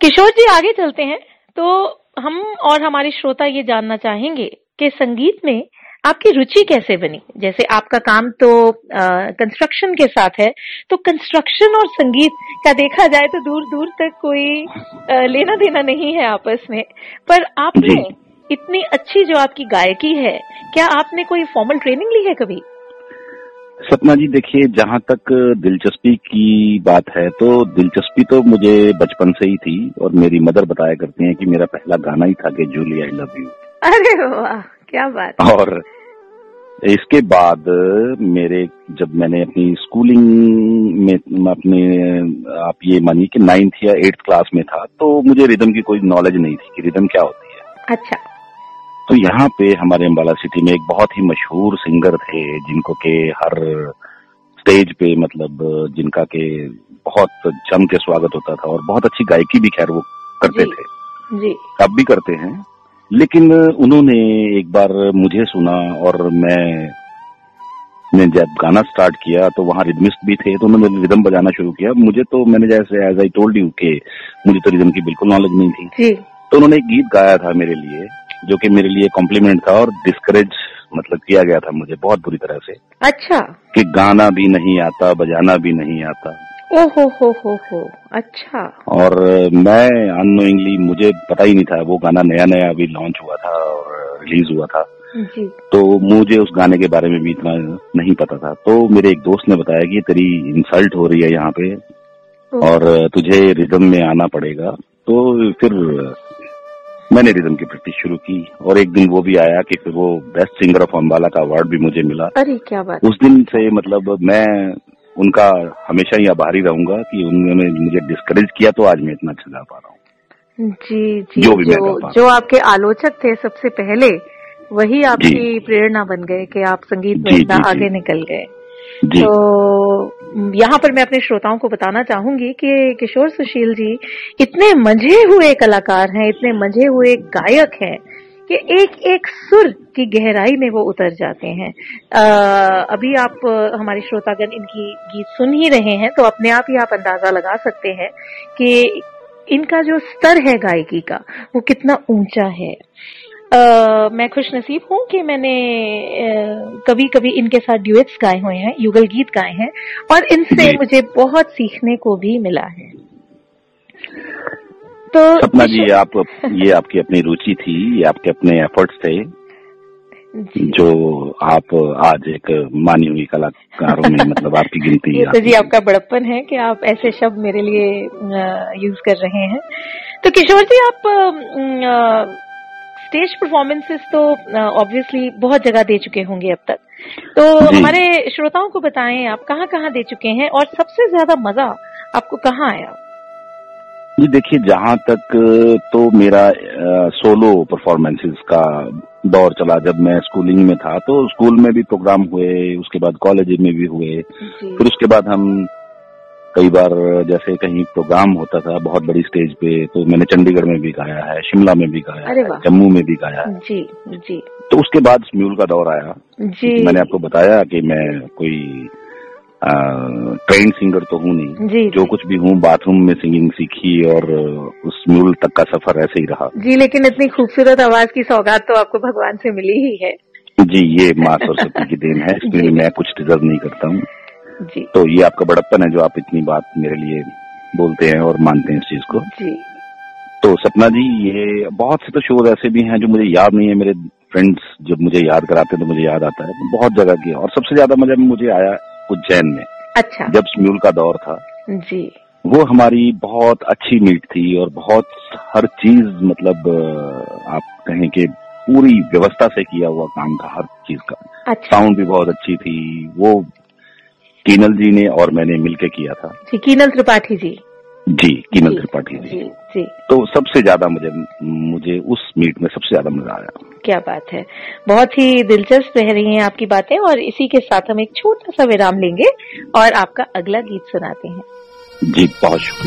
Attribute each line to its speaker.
Speaker 1: किशोर जी, आगे चलते हैं। तो हम और हमारे श्रोता ये जानना चाहेंगे कि संगीत में आपकी रुचि कैसे बनी। जैसे आपका काम तो कंस्ट्रक्शन के साथ है, तो कंस्ट्रक्शन और संगीत का देखा जाए तो दूर दूर तक कोई लेना देना नहीं है आपस में। पर आपने इतनी अच्छी जो आपकी गायकी है, क्या आपने कोई फॉर्मल ट्रेनिंग ली है कभी?
Speaker 2: सपना जी, देखिए, जहाँ तक दिलचस्पी की बात है तो दिलचस्पी तो मुझे बचपन से ही थी। और मेरी मदर बताया करती हैं कि मेरा पहला गाना ही था कि जूली आई लव यू।
Speaker 1: अरे वाह, क्या बात है।
Speaker 2: और इसके बाद जब मैंने अपनी स्कूलिंग में आप ये मानिए कि 9th या 8th क्लास में था, तो मुझे रिदम की कोई नॉलेज नहीं थी कि रिदम क्या होती है।
Speaker 1: अच्छा।
Speaker 2: तो यहाँ पे हमारे अम्बाला सिटी में एक बहुत ही मशहूर सिंगर थे जिनको के हर स्टेज पे मतलब जिनका के बहुत जम के स्वागत होता था और बहुत अच्छी गायकी भी खैर वो करते थे
Speaker 1: जी।
Speaker 2: अब भी करते हैं। लेकिन उन्होंने एक बार मुझे सुना और मैंने जब गाना स्टार्ट किया तो वहाँ रिदमिस्ट भी थे, तो उन्होंने रिदम बजाना शुरू किया। मैंने जैसे एज आई टोल्ड यू कि मुझे तो रिदम की बिल्कुल नॉलेज नहीं थी
Speaker 1: जी।
Speaker 2: तो उन्होंने एक गीत गाया था मेरे लिए जो कि मेरे लिए कॉम्प्लीमेंट था और डिस्करेज मतलब किया गया था मुझे बहुत बुरी तरह से।
Speaker 1: अच्छा।
Speaker 2: कि गाना भी नहीं आता, बजाना भी नहीं आता।
Speaker 1: ओहो हो। अच्छा।
Speaker 2: और मैं अननोइंगली, मुझे पता ही नहीं था, वो गाना नया नया अभी लॉन्च हुआ था और रिलीज हुआ था
Speaker 1: जी।
Speaker 2: तो मुझे उस गाने के बारे में भी इतना नहीं पता था। तो मेरे एक दोस्त ने बताया कि तेरी इंसल्ट हो रही है यहाँ पे और तुझे रिदम में आना पड़ेगा। तो फिर मैंने रिदम की प्रैक्टिस शुरू की और एक दिन वो भी आया कि फिर वो बेस्ट सिंगर ऑफ अम्बाला का अवार्ड भी मुझे मिला।
Speaker 1: अरे क्या बात।
Speaker 2: उस दिन से मतलब मैं उनका हमेशा ही आभारी रहूंगा कि उन्होंने मुझे डिस्करेज किया तो आज मैं इतना अच्छा गा पा रहा हूँ।
Speaker 1: जी।
Speaker 2: जो
Speaker 1: आपके आलोचक थे सबसे पहले, वही आपकी प्रेरणा बन गए कि आप संगीत में इतना आगे निकल गए। तो यहाँ पर मैं अपने श्रोताओं को बताना चाहूंगी कि किशोर सुशील जी इतने मंझे हुए कलाकार हैं, इतने मंझे हुए गायक हैं कि एक एक सुर की गहराई में वो उतर जाते हैं। अभी आप हमारे श्रोतागण इनकी गीत सुन ही रहे हैं तो अपने आप ही आप अंदाजा लगा सकते हैं कि इनका जो स्तर है गायकी का वो कितना ऊंचा है। मैं खुशनसीब हूँ कि मैंने कभी कभी इनके साथ ड्यूएट्स गाए हुए हैं, युगल गीत गाए हैं और इनसे मुझे बहुत सीखने को भी मिला है। तो
Speaker 2: सपना जी, ये आपकी अपनी रुचि थी, ये आपके अपने एफर्ट्स थे जो आप आज एक मानी हुई कलाकारों में मतलब आपकी गिनती
Speaker 1: है। तो जी आपका बड़प्पन है कि आप ऐसे शब्द मेरे लिए यूज कर रहे हैं। तो किशोर जी, आप स्टेज परफॉर्मेंसेस तो ऑब्वियसली बहुत जगह दे चुके होंगे अब तक, तो हमारे श्रोताओं को बताएं आप कहाँ कहाँ दे चुके हैं और सबसे ज्यादा मजा आपको कहाँ आया?
Speaker 2: जी देखिए, जहाँ तक तो मेरा सोलो परफॉर्मेंसेस का दौर चला। जब मैं स्कूलिंग में था तो स्कूल में भी प्रोग्राम हुए, उसके बाद कॉलेज में भी हुए, फिर उसके बाद हम कई बार जैसे कहीं प्रोग्राम होता था बहुत बड़ी स्टेज पे तो मैंने चंडीगढ़ में भी गाया है, शिमला में भी गाया है, जम्मू में भी गाया है।
Speaker 1: जी।
Speaker 2: तो उसके बाद म्यूल का दौर आया जी। मैंने आपको बताया कि मैं कोई ट्रेन सिंगर तो हूँ नहीं जी, जो कुछ भी हूँ बाथरूम में सिंगिंग सीखी और उस म्यूल तक का सफर ऐसे ही रहा
Speaker 1: जी। लेकिन इतनी खूबसूरत आवाज की सौगात तो आपको भगवान से मिली ही है
Speaker 2: जी। ये माँ सरस्वती की देन है, इसमें मैं कुछ डिजर्व नहीं करता हूँ जी। तो ये आपका बड़प्पन है जो आप इतनी बात मेरे लिए बोलते हैं और मानते हैं इस चीज को
Speaker 1: जी।
Speaker 2: तो सपना जी, ये बहुत से तो शोज ऐसे भी हैं जो मुझे याद नहीं है। मेरे फ्रेंड्स जब मुझे याद कराते हैं तो मुझे याद आता है बहुत जगह की। और सबसे ज्यादा मजा मुझे आया उज्जैन में।
Speaker 1: अच्छा।
Speaker 2: जब म्यूल का दौर था
Speaker 1: जी। वो
Speaker 2: हमारी बहुत अच्छी मीट थी और बहुत हर चीज मतलब आप कहें कि पूरी व्यवस्था से किया हुआ काम था हर चीज का।
Speaker 1: अच्छा।
Speaker 2: साउंड भी बहुत अच्छी थी। वो कीनल जी ने और मैंने मिलके किया था
Speaker 1: जी। कीनल त्रिपाठी जी।
Speaker 2: जी, कीनल त्रिपाठी
Speaker 1: जी।
Speaker 2: तो सबसे ज्यादा मुझे उस मीट में सबसे ज्यादा मजा आया।
Speaker 1: क्या बात है, बहुत ही दिलचस्प रह रही हैं आपकी बातें। और इसी के साथ हम एक छोटा सा विराम लेंगे और आपका अगला गीत सुनाते हैं।
Speaker 2: जी, बहुत शुक्रिया।